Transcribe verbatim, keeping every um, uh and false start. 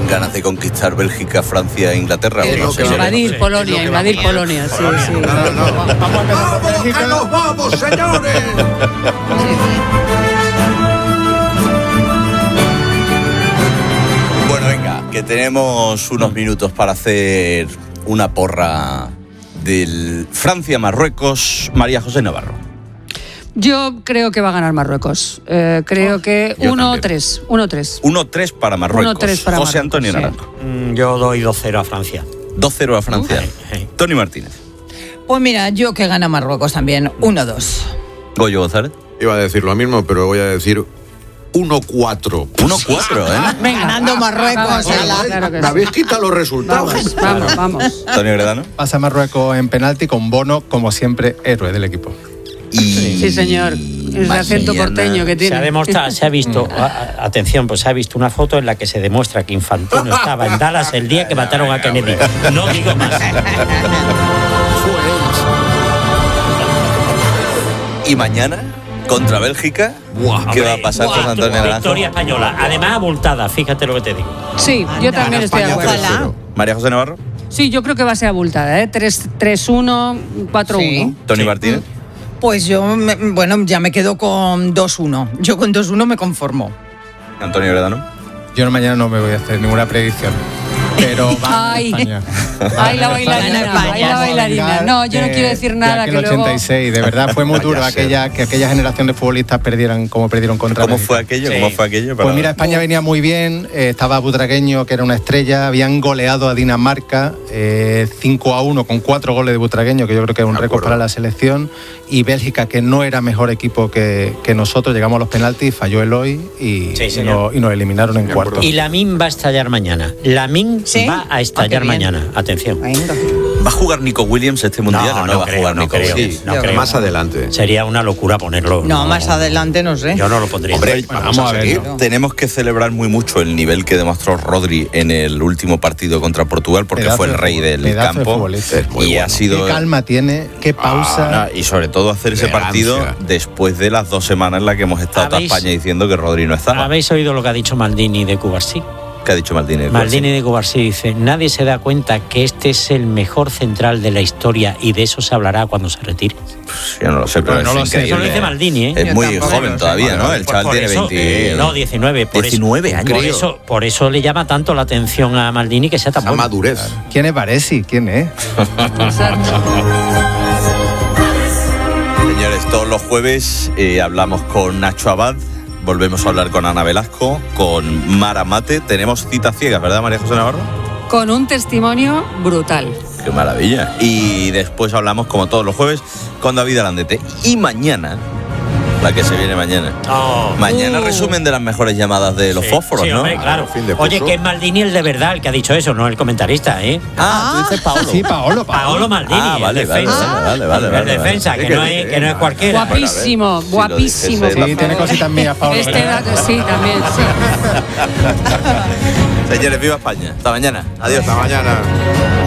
ganas de conquistar Bélgica, Francia e Inglaterra. Eh, no sé, invadir sí, Polonia, invadir va Polonia, sí, Polonia. sí. No, no, no. Vamos a empezar por Bélgica. ¡Que nos vamos, señores! Bueno, venga, que tenemos unos minutos para hacer una porra del Francia-Marruecos. María José Navarro. Yo creo que va a ganar Marruecos. Eh, creo oh, que uno tres. uno tres. uno tres para Marruecos. uno tres para José Marruecos, Antonio sí. Naranjo. Mm, yo doy dos cero a Francia. dos cero a Francia. Uh, hey, hey. Tony Martínez. Pues mira, yo que gana Marruecos también. uno dos. Goyo González. Iba a decir lo mismo, pero voy a decir uno cuatro. uno cuatro, ¿eh? Venga, ganando Marruecos. Vamos, la... claro que me habéis quitado los resultados. Vamos, vamos, vamos. Antonio Gredano. Pasa Marruecos en penalti con Bono, como siempre, héroe del equipo. Y... Sí, señor. El acento porteño que tiene. Se ha demostrado, se ha visto, a, atención, pues se ha visto una foto en la que se demuestra que Infantino estaba en Dallas el día que mataron a Kennedy. No digo más. Y mañana, contra Bélgica, Buah, ¿qué hombre, va a pasar con Antonio Naranjo? Victoria española, además abultada, fíjate lo que te digo. Sí, yo también estoy de acuerdo. Ojalá. María José Navarro. Sí, yo creo que va a ser abultada, ¿eh? tres uno, cuatro uno. Sí. Tony Sí. Martínez. Pues yo, me, bueno, ya me quedo con dos uno. Yo con dos uno me conformo. Antonio Gredano. Yo mañana no me voy a hacer ninguna predicción. Pero va Ay. España. Ay, la bailarina, España. ay, la bailarina. No, yo no De- quiero decir de nada aquel que luego... ochenta y seis, de verdad fue muy duro Vaya ser. aquella, que aquella generación de futbolistas perdieran como perdieron contra ¿Cómo Bélgica. fue aquello? Sí. ¿Cómo fue aquello? Pues Para- mira, España venía muy bien, eh, estaba Butragueño, que era una estrella, habían goleado a Dinamarca eh, cinco a uno con cuatro goles de Butragueño, que yo creo que es un De récord acuerdo. para la selección, y Bélgica, que no era mejor equipo que, que nosotros, llegamos a los penaltis, falló Eloy y, Sí, y, señor. nos, y nos eliminaron en De cuartos. acuerdo. Y Lamin va a estallar mañana. Lamin ¿Sí? va a Ah, estallar qué bien. mañana. Atención. Venga. ¿Va a jugar Nico Williams este mundial No, o no, no va a creo, jugar no Nico creo. Williams? Sí, No Yo creo. más adelante. Sería una locura ponerlo. No, más adelante no sé. Yo no lo pondría. Hombre, Bueno, vamos a ver, seguir. ¿no? Tenemos que celebrar muy mucho el nivel que demostró Rodri en el último partido contra Portugal, porque Pedazo fue el de rey fútbol- del pedazo de campo futbolista. Es muy y bueno. ha sido Qué calma tiene, qué pausa. Ah, y sobre todo hacer ese Elegancia. partido después de las dos semanas en las que hemos estado toda ¿Habéis- España diciendo que Rodri no estaba. ¿Habéis oído lo que ha dicho Maldini de Cubarsí? ¿Qué ha dicho Maldini? Maldini de Cubarsí dice: nadie se da cuenta que este es el mejor central de la historia y de eso se hablará cuando se retire. Pues yo no lo sé, pero No, es no lo sé. increíble. Eso lo dice Maldini, ¿eh? Es Yo muy tampoco joven lo sé. todavía, Vale, ¿no? vale. El Pues chaval por tiene eso, veinte... eh, no, diecinueve. Por diecinueve eso, años. Por eso, por eso le llama tanto la atención a Maldini que sea tan Esa bueno. madurez. ¿Quién es Baresi? ¿Quién es? Exacto. Señores, todos los jueves eh, hablamos con Nacho Abad, volvemos a hablar con Ana Velasco, con Mara Mate. Tenemos citas ciegas, ¿verdad, María José Navarro? Con un testimonio brutal. ¡Qué maravilla! Y después hablamos, como todos los jueves, con David Alandete. Y mañana, la que se viene mañana. Oh. Mañana Uh. resumen de las mejores llamadas de los Sí, fósforos, sí, ¿no? hombre, claro. Fin de Oye, curso. que es Maldini el de verdad el que ha dicho eso, no el comentarista, ¿eh? Ah, tú dices Paolo. Sí, Paolo, Paolo Maldini, Ah, vale, el vale, defensa. vale, vale, el vale, defensa, vale. que, no es, que no es cualquiera. Guapísimo, Si lo guapísimo. dijese, Sí, tiene cositas mías, Paolo. Este dato, sí, también, sí. Señores, viva España. Hasta mañana. Adiós. Hasta mañana.